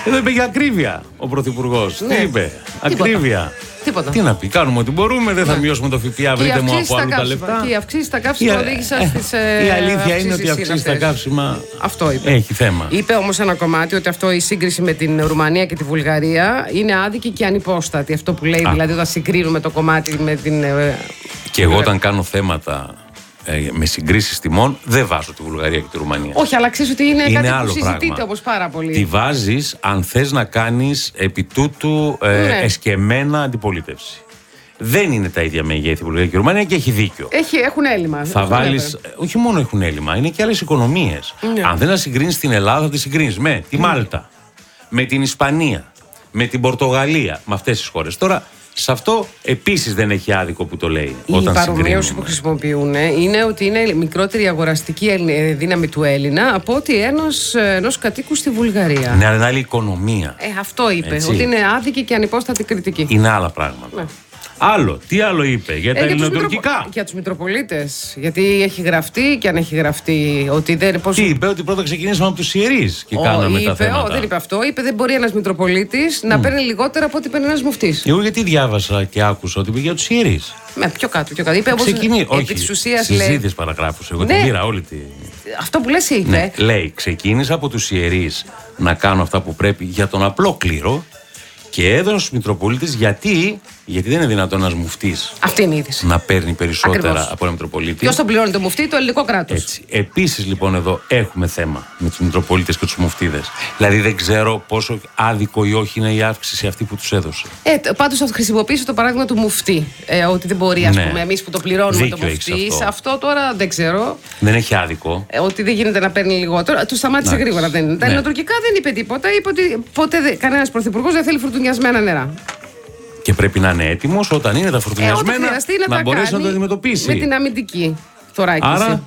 Εδώ είπε για ακρίβεια ο Πρωθυπουργός. Ναι. Τι είπε? Ακρίβεια. Τίποτα. Τι να πει, κάνουμε ό,τι μπορούμε, δεν θα μειώσουμε το ΦΠΑ, βρείτε μου από άλλου τα λεφτά. Και οι αυξήσεις στα καύσιμα οδήγησαν στις. Η αλήθεια είναι ότι οι αυξήσεις στα καύσιμα αυτό είπε. Έχει θέμα. Είπε όμως ένα κομμάτι ότι αυτό η σύγκριση με την Ρουμανία και τη Βουλγαρία είναι άδικη και ανυπόστατη. Αυτό που λέει, δηλαδή, όταν συγκρίνουμε το κομμάτι με την. Και εγώ όταν κάνω θέματα με συγκρίσεις τιμών, δεν βάζω τη Βουλγαρία και τη Ρουμανία. Όχι, αλλά ξέρεις ότι είναι κάτι άλλο που συζητείται πράγμα. όπως πάρα πολύ. Τη βάζεις αν θες να κάνεις επί τούτου εσκεμμένα αντιπολίτευση. Δεν είναι τα ίδια μεγέθη η Βουλγαρία και η Ρουμανία και έχει δίκιο. Έχουν έλλειμμα. Θα βάλεις. Όχι μόνο έχουν έλλειμμα, είναι και άλλες οικονομίες. Αν δεν θα συγκρίνεις την Ελλάδα, θα τη συγκρίνεις με τη Μάλτα, με την Ισπανία, με την Πορτογαλία, με αυτές τις χώρες. Τώρα, σε αυτό επίσης δεν έχει άδικο που το λέει. Η παρομοίωση που χρησιμοποιούν είναι ότι είναι μικρότερη αγοραστική δύναμη του Έλληνα από ότι ενός κατοίκου στη Βουλγαρία. Ναι, αλλά είναι άλλη οικονομία. Αυτό είπε. Έτσι. Ότι είναι άδικη και ανυπόστατη κριτική. Είναι άλλα πράγματα. Ναι. Άλλο, τι άλλο είπε για τα ελληνοτουρκικά. Για τους Μητροπολίτες. Γιατί έχει γραφτεί και αν έχει γραφτεί ότι δεν. Τι είπε, ότι πρώτα ξεκινήσαμε από τους ιερείς και κάναμε τα θέματα. Δεν είπε αυτό. Είπε δεν μπορεί ένας Μητροπολίτης να παίρνει λιγότερα από ό,τι παίρνει ένας μουφτής. Εγώ γιατί διάβασα και άκουσα ότι είπε για τους ιερείς. Πιο κάτω. Είπε όπως επί της ουσίας λέει. Συζήτης παραγράφους. Εγώ την πήρα όλη τη. Αυτό που λες είπε. Ναι, λέει, ξεκίνησα από τους ιερείς να κάνω αυτά που πρέπει για τον απλό κλήρο. Και έδωσε στους Μητροπολίτες γιατί δεν είναι δυνατόν ένας μουφτής αυτή είναι η είδηση. Να παίρνει περισσότερα Ακριβώς. από ένα Μητροπολίτη. Ποιος τον πληρώνει το μουφτί? Το ελληνικό κράτος. Επίσης λοιπόν εδώ έχουμε θέμα με τους Μητροπολίτες και τους μουφτίδες. Δηλαδή δεν ξέρω πόσο άδικο ή όχι είναι η αύξηση αυτή που τους έδωσε. Πάντως θα χρησιμοποιήσω το παράδειγμα του μουφτί. Ότι δεν μπορεί, ας πούμε, εμείς που το πληρώνουμε δίκιο το μουφτί. Σε αυτό τώρα δεν ξέρω. Δεν έχει άδικο. Ότι δεν γίνεται να παίρνει λιγότερο. Του σταμάτησε γρήγορα. Τα ελληνοτουρκικά δεν είπε τίποτα. Είπε ότι ποτέ κανένας πρωθυπουργός δεν θέλει φουρτουνιασμένα νερά. Και πρέπει να είναι έτοιμος όταν είναι τα φουρτουνιασμένα να μπορέσει να το αντιμετωπίσει. Με την αμυντική θωράκιση. Άρα,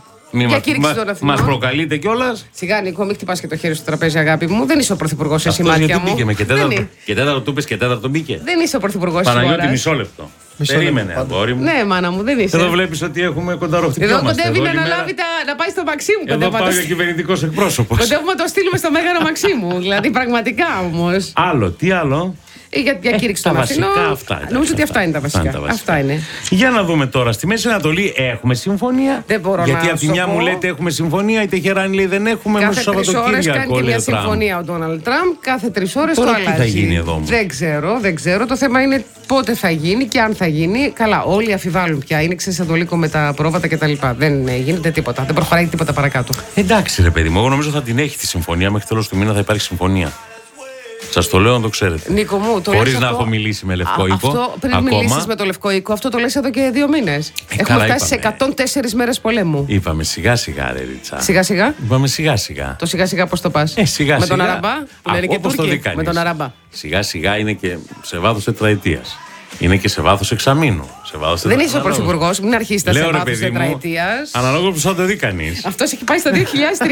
μας προκαλείτε κιόλας. Σιγά, Νίκο, μην χτυπάς και το χέρι στο τραπέζι, αγάπη μου. Δεν είσαι ο πρωθυπουργός, εσύ, μάτια μου. Μπήκε και τέταρτο του είπες και τέταρτο μπήκε. Δεν είσαι ο πρωθυπουργός. Παναγιώτη, μισό λεπτό. Περίμενε, αγόρι μου. Ναι, μάνα μου, δεν είσαι. Εδώ βλέπεις ότι έχουμε κονταροχτυπιό. Εδώ κοντεύει να αναλάβει να πάει στο Μαξίμου. Εδώ πάει ο κυβερνητικός εκπρόσωπος. Κοντεύουμε να το στείλουμε στο Μέγαρο Μαξίμου. Δηλαδή, πραγματικά όμως. Άλλο, τι άλλο? Για κήρυξη των Αθηνών. Νομίζω ότι αυτά είναι τα βασικά. Αυτά είναι. Για να δούμε τώρα. Στη Μέση Ανατολή έχουμε συμφωνία. Δεν μπορώ γιατί να από τη μια μου λέτε έχουμε συμφωνία, η Τεχεράνη λέει δεν έχουμε. Κάθε 3 ώρες κάνει και μια συμφωνία ο Ντόναλντ Τραμπ. Κάθε 3 ώρες το αλλάζει. Τι θα γίνει εδώ όμως? Δεν ξέρω. Το θέμα είναι πότε θα γίνει και αν θα γίνει. Καλά, όλοι αφιβάλλουν πια. Είναι ξεσαντολίκο με τα πρόβατα κτλ. Δεν γίνεται τίποτα. Δεν προχωράει τίποτα παρακάτω. Εντάξει, ρε παιδί μου, εγώ νομίζω θα την έχει τη συμφωνία. Μέχρι τέλος του μήνα θα υπάρχει συμφωνία. Σας το λέω να το ξέρετε. Νίκο μου, χωρίς να έχω μιλήσει με Λευκό Οίκο. Αυτό πριν μιλήσεις με το Λευκό Οίκο, αυτό το λες εδώ και 2 μήνες. Έχουμε φτάσει σε 104 μέρες πολέμου. Είπαμε σιγά σιγά, ρε Ρίτσα. Σιγά σιγά. Είπαμε σιγά σιγά. Το σιγά σιγά πώς το πας? Σιγά με σιγά. τον Αραμπά, που λένε και Τούρκοι. Με τον Αραμπά. Σιγά σιγά είναι και σε βάθος τετραετίας. Είναι και σε βάθος εξαμήνου. Δεν είσαι ο πρωθυπουργός, μην αρχίσετε σε βάθος τετραετίας. Αναλόγω που θα το δει κανείς. Αυτός έχει πάει στο 2030.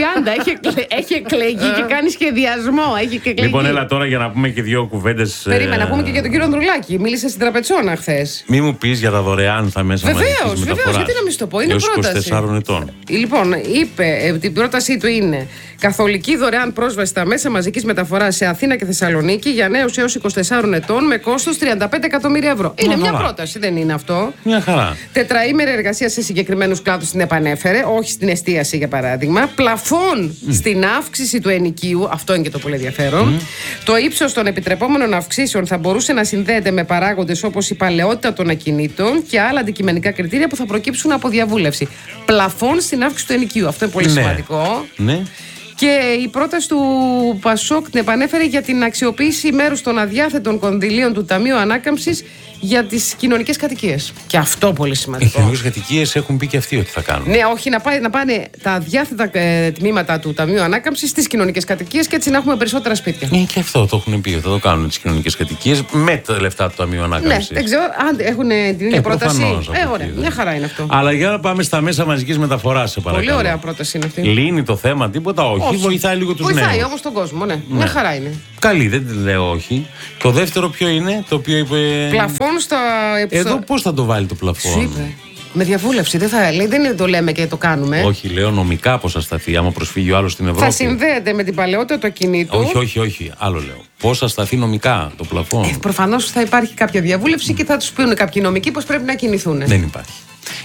Έχει εκλεγεί και κάνει σχεδιασμό. Λοιπόν, έλα τώρα για να πούμε και 2 κουβέντες. Περίμενα να πούμε και για τον κύριο Ανδρουλάκη. Μίλησε στην Τραπετσόνα χθες. Μη μου πεις για τα δωρεάν θα μέσα μαζικής μεταφοράς. Βεβαίως, γιατί να μην σου το πω. Είναι πρόταση. 24 ετών. Λοιπόν, είπε, την πρότασή του είναι καθολική δωρεάν πρόσβαση στα μέσα μαζικής μεταφοράς σε Αθήνα και Θεσσαλονίκη για νέους έως 24 ετών με κόστος 35 εκατομμύρια ευρώ. Είναι μια πρόταση, δεν είναι αυτό? Μια χαρά. Τετραήμερη εργασία σε συγκεκριμένους κλάδους την επανέφερε, όχι στην εστίαση για παράδειγμα. Πλαφόν στην αύξηση του ενοικίου, αυτό είναι και το πολύ ενδιαφέρον. Το ύψος των επιτρεπόμενων αυξήσεων θα μπορούσε να συνδέεται με παράγοντες όπως η παλαιότητα των ακινήτων και άλλα αντικειμενικά κριτήρια που θα προκύψουν από διαβούλευση. Πλαφόν στην αύξηση του ενοικίου. Αυτό είναι πολύ σημαντικό. Ναι. Και η πρόταση του Πασόκ την επανέφερε για την αξιοποίηση μέρους των αδιάθετων κονδυλίων του Ταμείου Ανάκαμψης για τις κοινωνικές κατοικίες. Και αυτό πολύ σημαντικό. Οι κοινωνικές κατοικίες έχουν πει και αυτοί ότι θα κάνουν. Ναι, όχι, να πάνε τα αδιάθετα τμήματα του Ταμείου Ανάκαμψης στις κοινωνικές κατοικίες και έτσι να έχουμε περισσότερα σπίτια. Και αυτό το έχουν πει, θα το κάνουν τις κοινωνικές κατοικίες με τα λεφτά του Ταμείου Ανάκαμψης. Ναι, δεν ξέρω αν έχουν την ίδια πρόταση. Ωραία, μια χαρά είναι αυτό. Αλλά για να πάμε στα μέσα μαζικής μεταφοράς, σε παρακαλώ. Πολύ ωραία πρόταση είναι αυτή. Λύνει το θέμα, τίποτα, όχι. Βοηθάει λίγο τους νέους. Βοηθάει όμως τον κόσμο, ναι. Μια χαρά είναι. Καλή, δεν λέω όχι. Το δεύτερο ποιο είναι, το οποίο είπε. Πλαφόν στα. Εδώ πώς θα το βάλει το πλαφόν? Σου είπε. Με διαβούλευση, δεν θα λέει, δεν το λέμε και το κάνουμε. Όχι, λέω νομικά πώς θα σταθεί, άμα προσφύγει ο άλλος στην Ευρώπη. Θα συνδέεται με την παλαιότητα του ακινήτου. Όχι, άλλο λέω. Πώς θα σταθεί νομικά το πλαφόν. Προφανώς θα υπάρχει κάποια διαβούλευση και θα τους πούν κάποιοι νομικοί πώς πρέπει να κινηθούν. Δεν υπάρχει.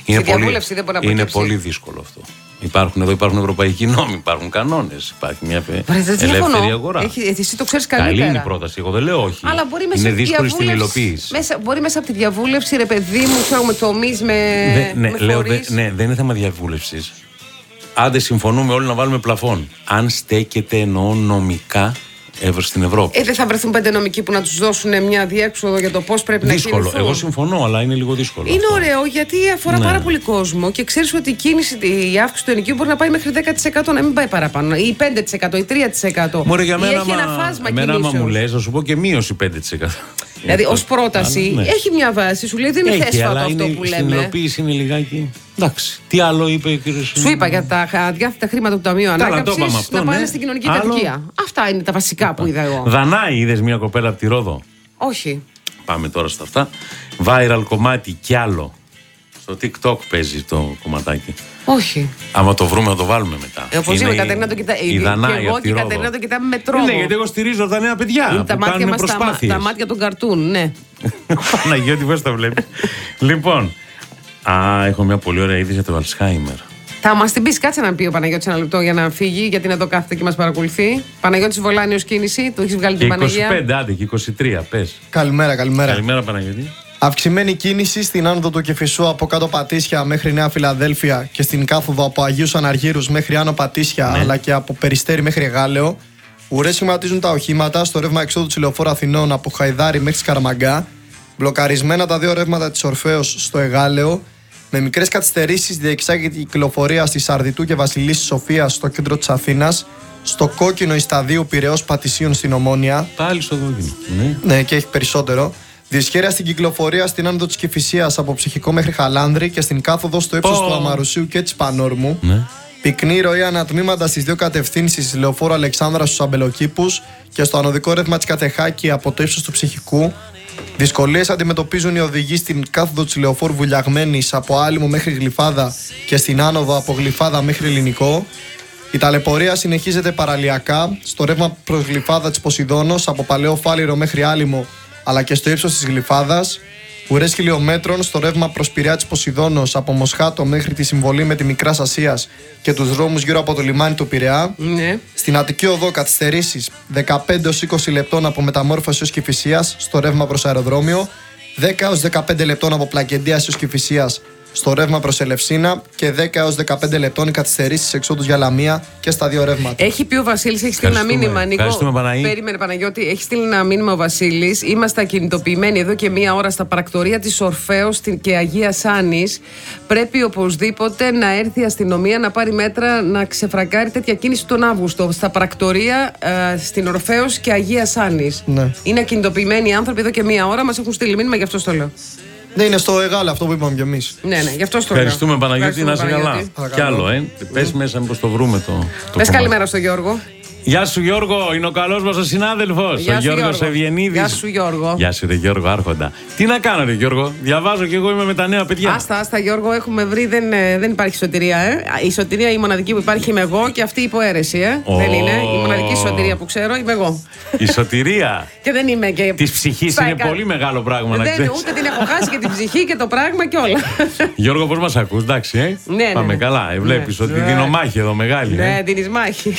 Είναι πολύ δύσκολο αυτό. Υπάρχουν ευρωπαϊκοί νόμοι, υπάρχουν κανόνες, υπάρχει μια ελεύθερη αγορά. Εσύ το ξέρεις καλύτερα. Καλή είναι η πρόταση, εγώ δεν λέω όχι. Αλλά μπορεί είναι δύσκολη στην υλοποίηση. Μπορεί μέσα από τη διαβούλευση, ρε παιδί μου, ξέρουμε τομείς με φορείς. Ναι, δεν είναι θέμα διαβούλευσης. Άντε συμφωνούμε όλοι να βάλουμε πλαφόν. Αν στέκεται εννοώ νομικά στην Ευρώπη. Δεν θα βρεθούν 5 νομικοί που να τους δώσουν μια διέξοδο για το πώς πρέπει να κινηθούν. Δύσκολο. Εγώ συμφωνώ, αλλά είναι λίγο δύσκολο. Είναι ωραίο γιατί αφορά πάρα πολύ κόσμο και ξέρεις ότι η αύξηση του ενοικίου μπορεί να πάει μέχρι 10%, να μην πάει παραπάνω. Ή 5% ή 3%. Μωρέ, για μένα, έχει ένα φάσμα κινήσεως. Άμα μου λες, θα σου πω και μείωση 5%. Δηλαδή, ως πρόταση, έχει μια βάση, σου λέει δεν είναι θέσφατο αυτό που λέμε. Στην υλοποίηση είναι λιγάκι. Εντάξει. Τι άλλο είπε η κυρία Σου είπα για τα διάθετα χρήματα του Ταμείου Ανάκαμψης να πάνε στην κοινωνική κατοικία. Αυτά είναι τα βασικά που είδα εγώ. Δανάη, είδες μια κοπέλα από τη Ρόδο? Όχι. Πάμε τώρα στα αυτά. Viral κομμάτι κι άλλο. Στο TikTok παίζει το κομματάκι. Όχι. Άμα το βρούμε, να το βάλουμε μετά. Όπως είπα, η Κατερίνα το κοιτάει. Η Δανάη, και εγώ και η Κατερίνα το κοιτάμε με τρόπο. Ναι, γιατί εγώ στηρίζω τα νέα παιδιά. Είναι που κάνουν προσπάθειες. Τα μάτια των καρτούν, ναι. Παναγιώτη, πώς τα βλέπει. Λοιπόν, έχω μια πολύ ωραία είδηση για το Αλσχάιμερ. Θα μας την πεις, κάτσε να πει ο Παναγιώτης ένα λεπτό για να φύγει, γιατί είναι εδώ κάθεται και μας παρακολουθεί. Παναγιώτης Βολάνιος κίνηση, το έχεις βγάλει την Παναγία. 25, άντε και 23, πες. Καλημέρα. Καλημέρα, Παναγιώτη. Αυξημένη κίνηση στην άνοδο του Κηφισού από κάτω Πατήσια μέχρι Νέα Φιλαδέλφια και στην κάθοδο από Αγίους Αναργύρους μέχρι Άνω Πατήσια, αλλά και από Περιστέρι μέχρι Γάλεο. Ουρές σχηματίζουν τα οχήματα στο ρεύμα εξόδου της Λεωφόρου Αθηνών από Χαϊδάρι μέχρι Σκαραμαγκά. Μπλοκαρισμένα τα 2 ρεύματα της Ορφέως στο Εγάλεο. Με μικρές καθυστερήσεις διεξάγεται η κυκλοφορία στη Σαρδιτού και Βασιλίσσης Σοφίας στο κέντρο της Αθήνας. Στο κόκκινο η σταδίου Πειραιώς Πατησίων στην Ομόνια. Πάλι στο κόκκινο. Ναι, και έχει περισσότερο. Δυσχέρεια στην κυκλοφορία στην άνοδο της Κηφισίας από Ψυχικό μέχρι Χαλάνδρη και στην κάθοδο στο ύψος του Αμαρουσίου και της Πανόρμου. Ναι. Πυκνή ροή ανατμήματα στις 2 κατευθύνσεις Λεωφόρου Αλεξάνδρα στους Αμπελοκήπους και στο ανωδικό ρεύμα της Κατεχάκη από το ύψος του Ψυχικού. Δυσκολίες αντιμετωπίζουν οι οδηγοί στην κάθοδο της Λεωφόρου Βουλιαγμένης από Άλυμο μέχρι Γλυφάδα και στην άνοδο από Γλυφάδα μέχρι Ελληνικό. Η ταλαιπωρία συνεχίζεται παραλιακά στο ρεύμα προς Γλυφάδα της Ποσειδώνος από Παλαιό Φάληρο μέχρι Άλυμο, αλλά και στο ύψος της Γλυφάδας. Ουρές χιλιόμετρων στο ρεύμα προς Πειραιά της Ποσειδώνος από Μοσχάτο μέχρι τη συμβολή με τη Μικράς Ασίας και τους δρόμους γύρω από το λιμάνι του Πειραιά. Ναι. Στην Αττική Οδό καθυστερήσεις 15-20 λεπτών από Μεταμόρφωση έως Κηφισίας στο ρεύμα προς αεροδρόμιο, 10-15 λεπτών από Πλακεντίας έως Κηφισίας στο ρεύμα προς Ελευσίνα και 10-15 λεπτών οι καθυστερήσεις εξόδους για Λαμία και στα 2 ρεύματα. Έχει πει ο Βασίλης, έχει στείλει ένα μήνυμα. Περίμενε, Παναγιώτη, έχει στείλει ένα μήνυμα ο Βασίλης. Είμαστε ακινητοποιημένοι εδώ και 1 ώρα στα παρακτορία της Ορφέως και Αγίας Άνης. Πρέπει οπωσδήποτε να έρθει η αστυνομία να πάρει μέτρα να ξεφραγκάρει τέτοια κίνηση τον Αύγουστο. Στα παρακτορία στην Ορφέως και Αγίας Άνης. Ναι. Είναι ακινητοποιημένοι οι άνθρωποι εδώ και 1 ώρα. Μας έχουν στείλει μήνυμα, γι' αυτό το λέω. Ναι, είναι στο Εγάλεο αυτό που είπαμε κι εμείς. Ναι, γι' αυτό το λέω. Ευχαριστούμε, Παναγιώτη, να είσαι καλά. Κι άλλο, πες μέσα, μήπως το βρούμε το. Πες καλημέρα στο Γιώργο. Γεια σου, Γιώργο, είναι ο καλός μας ο συνάδελφος, ο Γιώργος Ευγενίδης. Γεια σου, Γιώργο. Γεια σου, ρε Γιώργο, Άρχοντα. Τι να κάνω, ρε Γιώργο, διαβάζω κι εγώ, είμαι με τα νέα παιδιά. Άστα, Γιώργο, έχουμε βρει, δεν υπάρχει σωτηρία. Η σωτηρία η μοναδική που υπάρχει είμαι εγώ και αυτή η υποαίρεση. Δεν είναι. Η μοναδική σωτηρία που ξέρω είμαι εγώ. Η σωτηρία. Και δεν είμαι και. Τη ψυχή είναι πολύ μεγάλο πράγμα, να ξέρεις. Ούτε την έχω χάσει και την ψυχή και το πράγμα και όλα. Γιώργο, πώς μας ακούς, εντάξει, Πάμε καλά. Βλέπεις ότι δίνω μάχη εδώ μεγάλη. Ναι, δίνεις μάχη.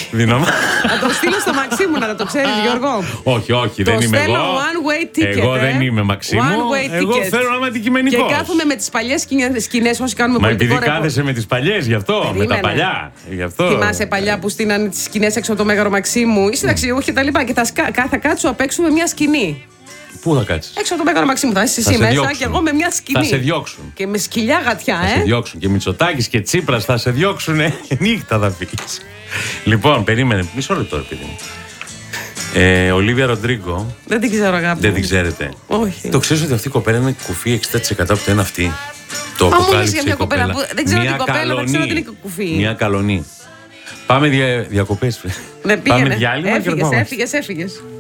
Να το στείλω στο Μαξίμου, να το ξέρεις, Γιώργο. Όχι, δεν είμαι εγώ. One way ticket. Εγώ δεν είμαι Μαξίμου. Εγώ θέλω να είμαι αντικειμενικός. Και κάθομαι με τις παλιές σκηνές όσοι κάνουμε πολιτικό ρεπό. Μα επειδή κάθεσαι με τις παλιές, γι' αυτό. Με τα παλιά. Θυμάσαι παλιά που στείναν τις σκηνές έξω από το Μέγαρο Μαξίμου ή συνταξιούχοι και τα λοιπά. Και θα κάτσω απ' έξω με μια σκηνή. Πού θα κάτσεις? Έξω από το Μέγαρο Μαξίμου. Θα είσαι εσύ μέσα και εγώ με μια σκηνή. Θα σε διώξουν. Και με σκυλιά γατιά, Θα σε διώξουν. Και Μητσοτάκης και Τσίπρας θα σε διώξουν. Νύχτα θα φύγεις. Λοιπόν, περίμενε. Μισό λεπτό, ρε παιδί μου. Ολίβια Ροντρίγκο. Δεν την ξέρω, αγάπη. Δεν την ξέρετε? Όχι. Το ξέρεις ότι αυτή η κοπέλα είναι κουφή 60% από το ένα αυτή? Το αποκάλυψε η κοπέλα. Δεν ξέρω την κοπέλα, δεν ξέρω ότι είναι κουφή. Μια καλονή. Πάμε διακοπές. Πάμε διάλειμμα. Έφυγες.